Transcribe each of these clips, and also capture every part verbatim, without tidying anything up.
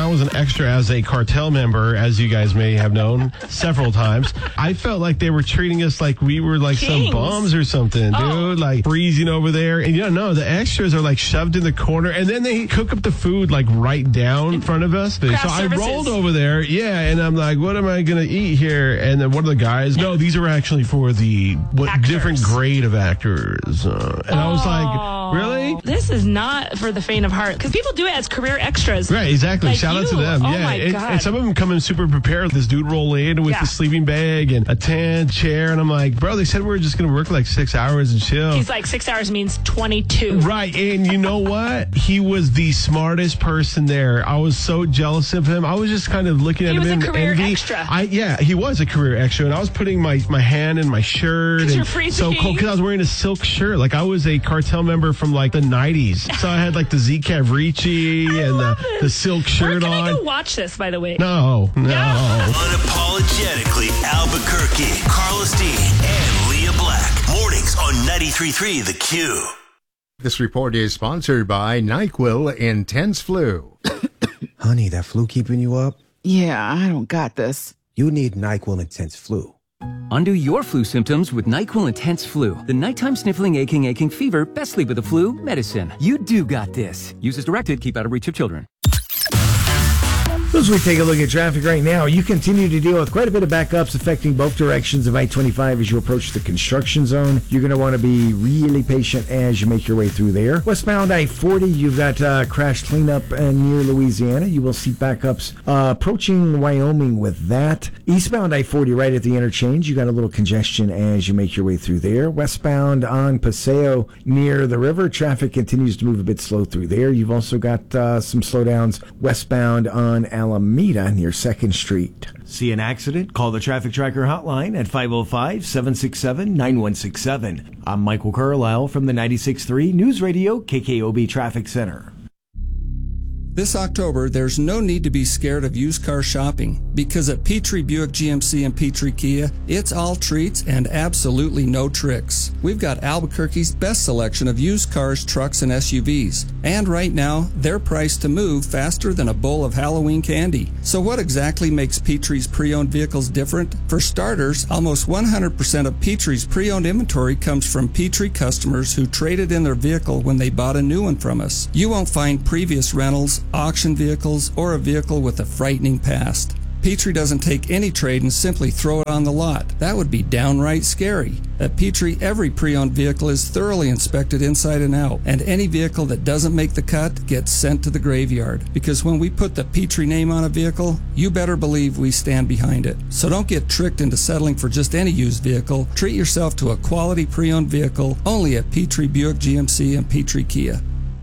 was an extra as a cartel member, as you guys may have known several times, I felt like they were treating us like we were like Kings. some bums or something, dude. Oh. Like freezing over there. And you don't know, the extras are like shoved in the corner, and then they cook up the food like right down in front of us. Craft so services. I rolled over there, yeah, and I'm like, what am I going to eat here? And then one of the guys, no, these are actually for the what different grade of actors. Uh, and oh. I was like, really? This is not for the faint of heart, because people do it as career extras. Right, exactly. Like Shout you. out to them. Oh yeah. my and, God. and some of them come in super prepared. This dude roll in with yeah. the sleeping bag and a tent, chair, and I'm like, bro, they said we were just going to work like six hours and chill. He's like, six hours means twenty-two. Right, and you know what? He was the smartest person there. I was so jealous of him. I was just kind of looking at he him in envy. He was a career envy. extra. I, yeah, he was a career extra, and I was putting my, my hand in my shirt. And you're freezing. So cold, because I was wearing a silk shirt. Like, I was a cartel member from, like, the nineties. So I had, like, the Z Cavaricci and the, the silk shirt Where can on. I go watch this, by the way? No, no. no. Unapologetically Albuquerque, Carlos D. and Leah Black. Mornings on ninety-three point three The Q. This report is sponsored by NyQuil Intense Flu. Honey, that flu keeping you up? Yeah, I don't got this. You need NyQuil Intense Flu. Undo your flu symptoms with NyQuil Intense Flu. The nighttime sniffling, aching, aching fever, best sleep with the flu medicine. You do got this. Use as directed. Keep out of reach of children. As we take a look at traffic right now, you continue to deal with quite a bit of backups affecting both directions of I twenty-five as you approach the construction zone. You're going to want to be really patient as you make your way through there. Westbound I forty, you've got uh, crash cleanup uh, near Louisiana. You will see backups uh, approaching Wyoming with that. Eastbound I forty right at the interchange, you got a little congestion as you make your way through there. Westbound on Paseo near the river, traffic continues to move a bit slow through there. You've also got uh, some slowdowns westbound on Alameda near second Street. See an accident? Call the Traffic Tracker hotline at five oh five, seven six seven, nine one six seven. I'm Michael Carlisle from the ninety-six point three News Radio K K O B Traffic Center. This October, there's no need to be scared of used car shopping, because at Petrie Buick G M C and Petrie Kia, it's all treats and absolutely no tricks. We've got Albuquerque's best selection of used cars, trucks, and S U Vs. And right now, they're priced to move faster than a bowl of Halloween candy. So what exactly makes Petrie's pre-owned vehicles different? For starters, almost one hundred percent of Petrie's pre-owned inventory comes from Petrie customers who traded in their vehicle when they bought a new one from us. You won't find previous rentals, auction vehicles, or a vehicle with a frightening past. Petrie doesn't take any trade and simply throw it on the lot. That would be downright scary. At Petrie, every pre-owned vehicle is thoroughly inspected inside and out, and any vehicle that doesn't make the cut gets sent to the graveyard. Because when we put the Petrie name on a vehicle, you better believe we stand behind it. So don't get tricked into settling for just any used vehicle. Treat yourself to a quality pre-owned vehicle only at Petrie Buick G M C and Petrie Kia.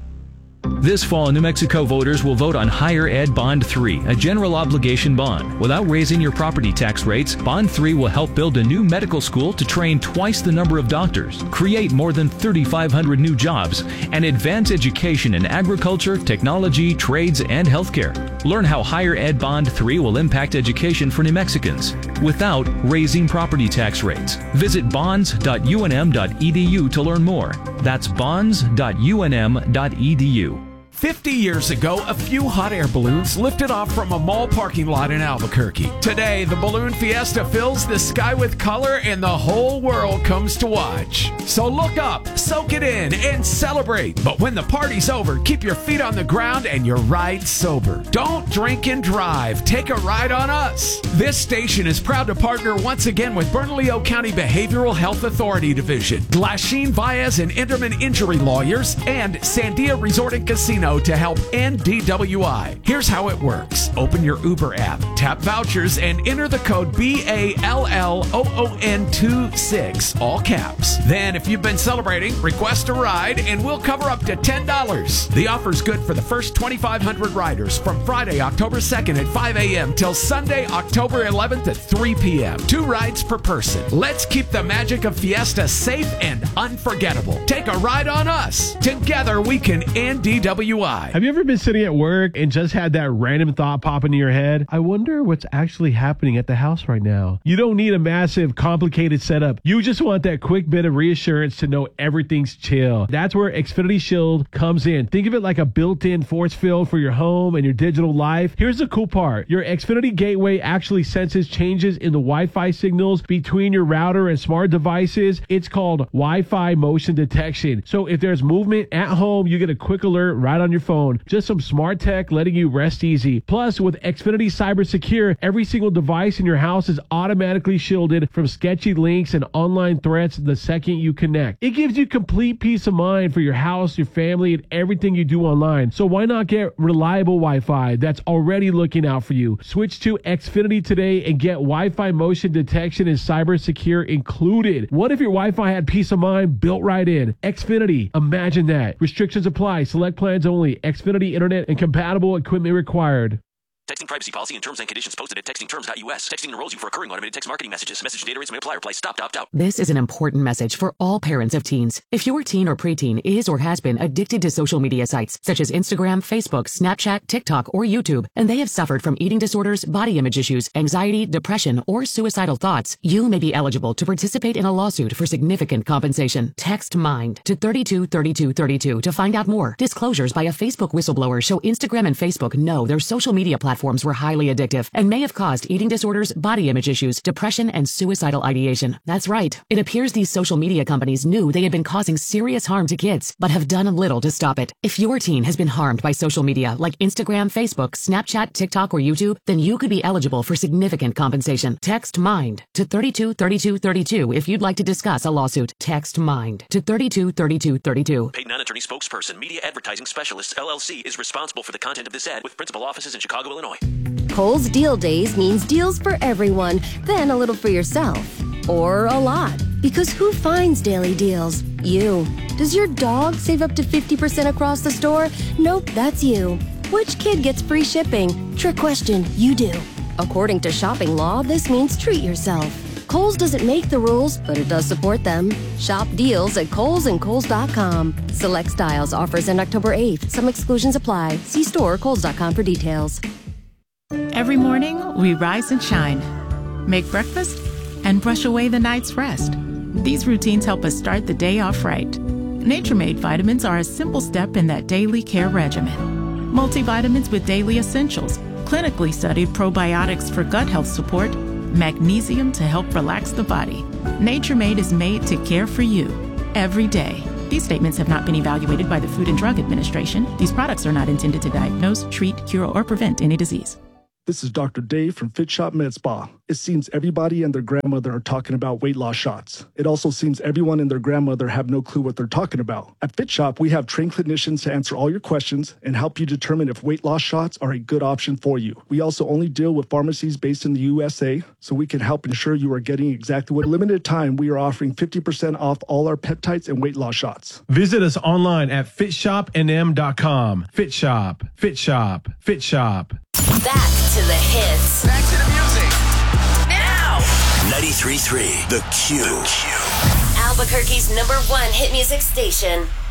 This fall, New Mexico voters will vote on Higher Ed Bond three, a general obligation bond. Without raising your property tax rates, Bond three will help build a new medical school to train twice the number of doctors, create more than thirty-five hundred new jobs, and advance education in agriculture, technology, trades, and healthcare. Learn how Higher Ed Bond three will impact education for New Mexicans without raising property tax rates. Visit bonds dot u n m dot e d u to learn more. That's bonds dot u n m dot e d u. fifty years ago, a few hot air balloons lifted off from a mall parking lot in Albuquerque. Today, the Balloon Fiesta fills the sky with color and the whole world comes to watch. So look up, soak it in, and celebrate. But when the party's over, keep your feet on the ground and your ride sober. Don't drink and drive. Take a ride on us. This station is proud to partner once again with Bernalillo County Behavioral Health Authority Division, Glasheen, Baez, and Enderman Injury Lawyers, and Sandia Resort and Casino to help end D W I. Here's how it works. Open your Uber app, tap vouchers, and enter the code B A L L O O N twenty-six, all caps. Then, if you've been celebrating, request a ride, and we'll cover up to ten dollars. The offer's good for the first twenty-five hundred riders from Friday, October second at five a.m. till Sunday, October eleventh at three p.m. Two rides per person. Let's keep the magic of Fiesta safe and unforgettable. Take a ride on us. Together, we can end D W I. W I. Have you ever been sitting at work and just had that random thought pop into your head? I wonder what's actually happening at the house right now. You don't need a massive, complicated setup. You just want that quick bit of reassurance to know everything's chill. That's where Xfinity Shield comes in. Think of it like a built-in force field for your home and your digital life. Here's the cool part. Your Xfinity gateway actually senses changes in the Wi-Fi signals between your router and smart devices. It's called Wi-Fi motion detection. So if there's movement at home, you get a quick alert right on your phone. Just some smart tech letting you rest easy. Plus, with Xfinity Cyber Secure, every single device in your house is automatically shielded from sketchy links and online threats the second you connect. It gives you complete peace of mind for your house, your family, and everything you do online. So why not get reliable Wi-Fi that's already looking out for you? Switch to Xfinity today and get Wi-Fi motion detection and Cyber Secure included. What if your Wi-Fi had peace of mind built right in? Xfinity, imagine that. Restrictions apply. Select plans only. Xfinity Internet and compatible equipment required. Texting privacy policy and terms and conditions posted at texting terms dot U S. Texting enrolls you for recurring automated text marketing messages. Message data rates may apply. Reply stop to opt out. This is an important message for all parents of teens. If your teen or preteen is or has been addicted to social media sites such as Instagram, Facebook, Snapchat, TikTok, or YouTube, and they have suffered from eating disorders, body image issues, anxiety, depression, or suicidal thoughts, you may be eligible to participate in a lawsuit for significant compensation. Text MIND to thirty-two thirty-two thirty-two to find out more. Disclosures by a Facebook whistleblower show Instagram and Facebook know their social media platforms were highly addictive and may have caused eating disorders, body image issues, depression, and suicidal ideation. That's right. It appears these social media companies knew they had been causing serious harm to kids, but have done little to stop it. If your teen has been harmed by social media like Instagram, Facebook, Snapchat, TikTok, or YouTube, then you could be eligible for significant compensation. Text MIND to thirty-two thirty-two thirty-two if you'd like to discuss a lawsuit. Text MIND to thirty-two thirty-two thirty-two. Paid non-attorney spokesperson, Media Advertising Specialists, L L C, is responsible for the content of this ad with principal offices in Chicago, Illinois. Kohl's Deal Days means deals for everyone, then a little for yourself. Or a lot. Because who finds daily deals? You. Does your dog save up to fifty percent across the store? Nope, that's you. Which kid gets free shipping? Trick question, you do. According to shopping law, this means treat yourself. Kohl's doesn't make the rules, but it does support them. Shop deals at Kohl's and Kohl's dot com. Select styles offers end October eighth. Some exclusions apply. See store Kohl's dot com for details. Every morning, we rise and shine, make breakfast, and brush away the night's rest. These routines help us start the day off right. Nature-Made vitamins are a simple step in that daily care regimen. Multivitamins with daily essentials, clinically studied probiotics for gut health support, magnesium to help relax the body. Nature-Made is made to care for you every day. These statements have not been evaluated by the Food and Drug Administration. These products are not intended to diagnose, treat, cure, or prevent any disease. This is Doctor Dave from Fit Shop Med Spa. It seems everybody and their grandmother are talking about weight loss shots. It also seems everyone and their grandmother have no clue what they're talking about. At Fit Shop, we have trained clinicians to answer all your questions and help you determine if weight loss shots are a good option for you. We also only deal with pharmacies based in the U S A, so we can help ensure you are getting exactly what. Limited time, we are offering fifty percent off all our peptides and weight loss shots. Visit us online at fit shop n m dot com. Fit Shop, Fit Shop, Fit Shop. Back to the hits. Back to the music. Now. ninety-three point three The Q. Albuquerque's number one hit music station.